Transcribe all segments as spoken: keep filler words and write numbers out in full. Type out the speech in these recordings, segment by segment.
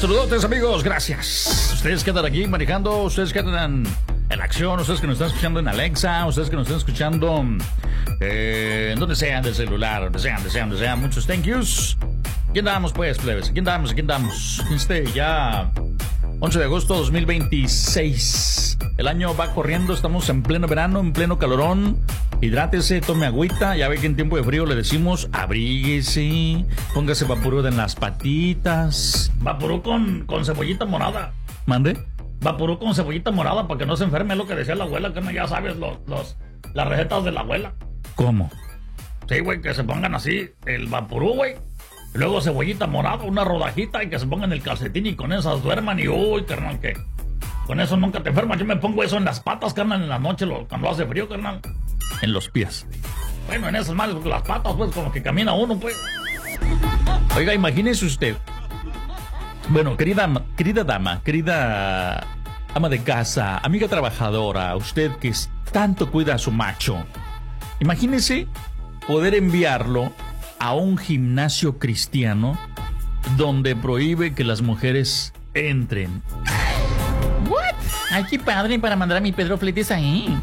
Saludos amigos, gracias. Ustedes que andan aquí manejando, ustedes que andan en acción, ustedes que nos están escuchando en Alexa, ustedes que nos están escuchando eh, donde sean, del celular, donde sean, donde sean, donde sean. Muchos thank yous. ¿Aquí andamos pues, plebes? ¿Aquí andamos? ¿Aquí andamos? Este ya once de agosto de dos mil veintiséis. El año va corriendo, estamos en pleno verano, en pleno calorón. Hidrátese, tome agüita. Ya ve que en tiempo de frío le decimos abríguese, póngase vaporú en las patitas. Vaporú con, con cebollita morada. ¿Mande? Vaporú con cebollita morada para que no se enferme, es lo que decía la abuela, que no, ya sabes, los, los, las recetas de la abuela. ¿Cómo? Sí, güey, que se pongan así el vaporú, güey. Luego cebollita morada, una rodajita y que se pongan el calcetín y con esas duerman y uy, carnal, que con eso nunca te enfermas. Yo me pongo eso en las patas, carnal, en la noche lo, cuando hace frío, carnal. En los pies. Bueno, en esas manos, las patas, pues, como que camina uno, pues. Oiga, imagínese usted. Bueno, querida, querida dama, querida ama de casa, amiga trabajadora, usted que tanto cuida a su macho. Imagínese poder enviarlo a un gimnasio cristiano donde prohíbe que las mujeres entren. ¿What? Ay, qué padre para mandar a mi Pedro Fletes ahí.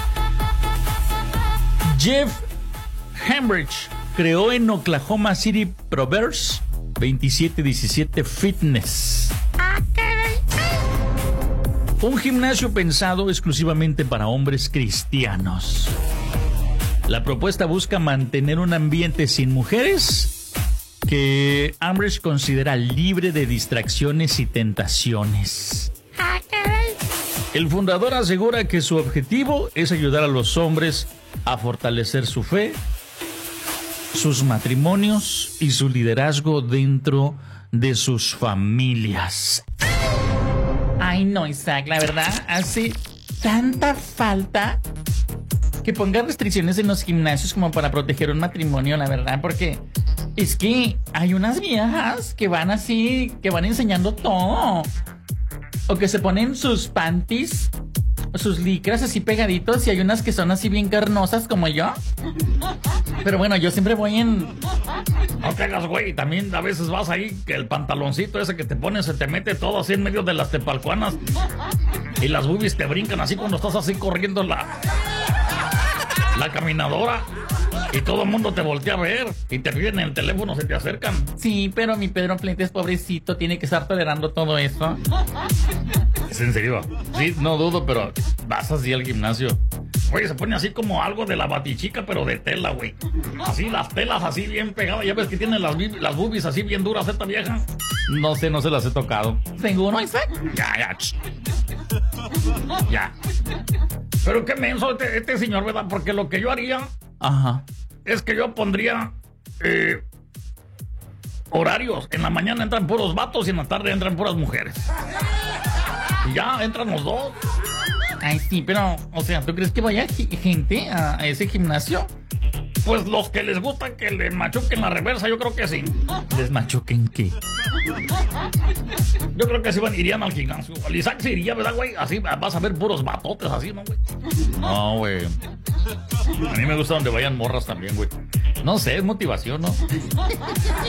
Jeff Hambridge creó en Oklahoma City Proverbs veintisiete diecisiete Fitness. Un gimnasio pensado exclusivamente para hombres cristianos. La propuesta busca mantener un ambiente sin mujeres que Hambridge considera libre de distracciones y tentaciones. El fundador asegura que su objetivo es ayudar a los hombres a fortalecer su fe, sus matrimonios y su liderazgo dentro de sus familias. Ay, no, Isaac, la verdad, hace tanta falta que ponga restricciones en los gimnasios como para proteger un matrimonio, la verdad, porque es que hay unas viejas que van así, que van enseñando todo. O que se ponen sus panties, sus licras así pegaditos, y hay unas que son así bien carnosas como yo. Pero bueno, yo siempre voy en... No te hagas, güey, también a veces vas ahí, que el pantaloncito ese que te pones se te mete todo así en medio de las tepalcuanas. Y las boobies te brincan así cuando estás así corriendo la... la caminadora. Y todo el mundo te voltea a ver. Y te piden el teléfono, se te acercan. Sí, pero mi Pedro Plentes, pobrecito, tiene que estar tolerando todo eso. ¿Es en serio? Sí, no dudo, pero vas así al gimnasio. Oye, se pone así como algo de la batichica, pero de tela, güey. Así las telas así bien pegadas. Ya ves que tiene las, las boobies así bien duras esta vieja. No sé, no se las he tocado. ¿Seguro, Isaac? Ya, ya. Ch. Ya. Pero qué menso este, este señor, ¿verdad? Porque lo que yo haría... Ajá. Es que yo pondría eh, horarios. En la mañana entran puros vatos y en la tarde entran puras mujeres. Y ya entran los dos. Ay, sí, pero, o sea, ¿tú crees que vaya gente a, a ese gimnasio? Pues los que les gusta que le machuquen la reversa, yo creo que sí. ¿Les machuquen qué? Yo creo que sí van, irían al gimnasio. El Isaac se iría, ¿verdad, güey? Así vas a ver puros batotes así, ¿no, güey? No, güey. A mí me gusta donde vayan morras también, güey. No sé, es motivación, ¿no?